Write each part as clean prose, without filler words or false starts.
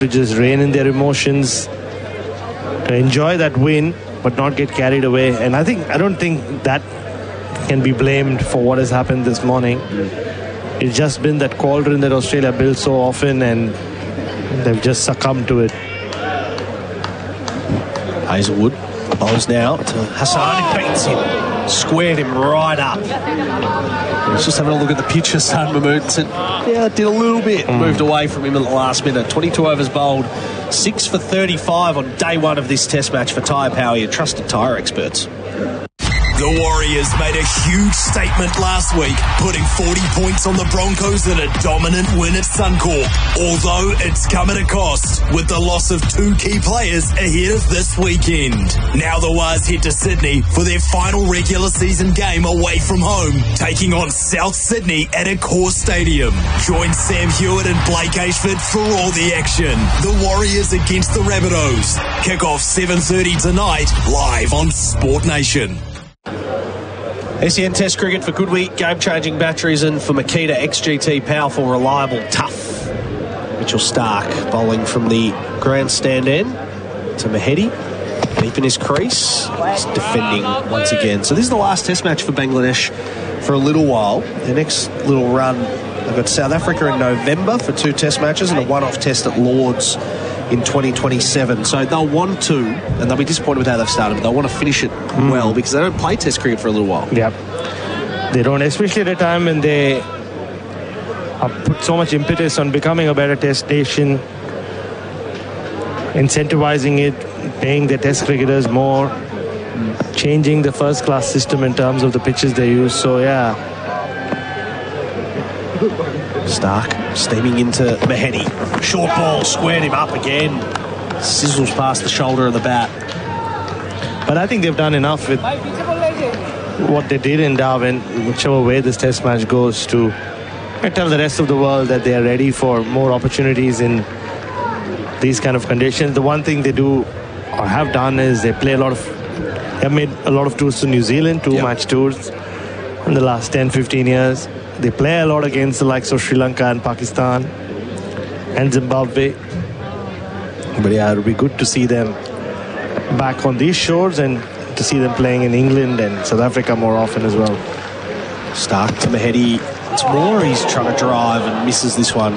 to just rein in their emotions, to enjoy that win, but not get carried away. And I don't think that can be blamed for what has happened this morning. It's just been that cauldron that Australia builds so often, and they've just succumbed to it. Hazelwood bowls now to Hassan, who beats him, squared him right up. He's just having a look at the pitch. Hassan Mahmood said, yeah, it did a little bit. Moved away from him at the last minute. 22 overs bowled, 6 for 35 on day one of this test match for Tyre Power, your trusted tyre experts. The Warriors made a huge statement last week, putting 40 points on the Broncos in a dominant win at Suncorp. Although it's come at a cost, with the loss of 2 key players ahead of this weekend. Now the Wars head to Sydney for their final regular season game away from home, taking on South Sydney at Accor Stadium. Join Sam Hewitt and Blake Ashford for all the action. The Warriors against the Rabbitohs. Kick off 7:30 tonight, live on Sport Nation. SEN Test Cricket for Goodwee, game-changing batteries, and for Makita XGT, powerful, reliable, tough. Mitchell Starc bowling from the grandstand end to Mahedi, deep in his crease. He's defending once again. So this is the last Test match for Bangladesh for a little while. Their next little run, they've got South Africa in November for 2 Test matches and a one-off test at Lords in 2027. So they'll want to, and they'll be disappointed with how they've started, but they'll want to finish it well because they don't play Test cricket for a little while. Yeah, they don't, especially at a time when they have put so much impetus on becoming a better test nation, incentivizing it, paying their test cricketers more, changing the first class system in terms of the pitches they use. So yeah, Starc steaming into Mahedi. Short ball, squared him up again. Sizzles past the shoulder of the bat. But I think they've done enough with what they did in Darwin, whichever way this test match goes, to tell the rest of the world that they are ready for more opportunities in these kind of conditions. The one thing they do or have done is they have made a lot of tours to New Zealand, 2 match tours in the last 10-15 years. They play a lot against the likes of Sri Lanka and Pakistan and Zimbabwe. But yeah, it'll be good to see them back on these shores and to see them playing in England and South Africa more often as well. Starc to Mahedi. It's more he's trying to drive and misses this one.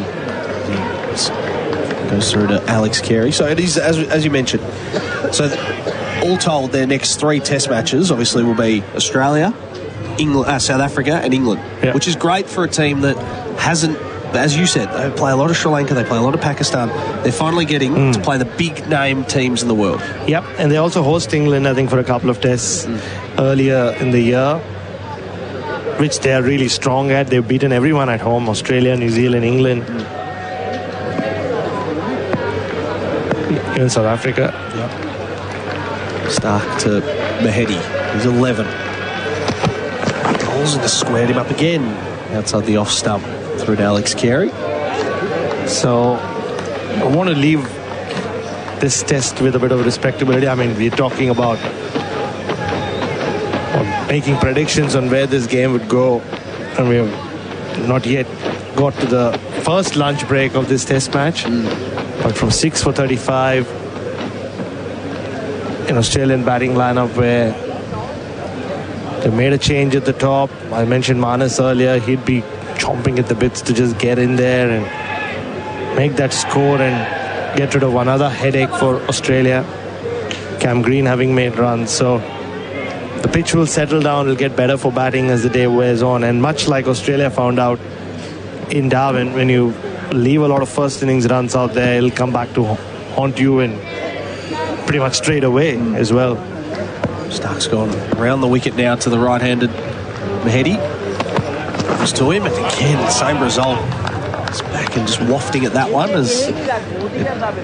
Goes through to Alex Carey. So it is, as you mentioned, so all told, their next 3 test matches obviously will be Australia, England, South Africa and England, which is great for a team that hasn't, as you said, they play a lot of Sri Lanka, they play a lot of Pakistan. They're finally getting to play the big name teams in the world. Yep, and they also host England, I think, for a couple of tests earlier in the year, which they are really strong at. They've beaten everyone at home, Australia, New Zealand, England, even South Africa. Starc to Mahedi. He's 11. And just squared him up again outside the off stump through to Alex Carey. So I want to leave this test with a bit of respectability. I mean, we're talking about making predictions on where this game would go, and we have not yet got to the first lunch break of this test match. But from 6 for 35, an Australian batting lineup where they made a change at the top. I mentioned Manas earlier. He'd be chomping at the bits to just get in there and make that score and get rid of one other headache for Australia. Cam Green having made runs. So the pitch will settle down. It'll get better for batting as the day wears on. And much like Australia found out in Darwin, when you leave a lot of first innings runs out there, it'll come back to haunt you and pretty much straight away as well. Starc's gone around the wicket now to the right-handed Mahedi. Goes to him, and again, same result. It's back and just wafting at that one as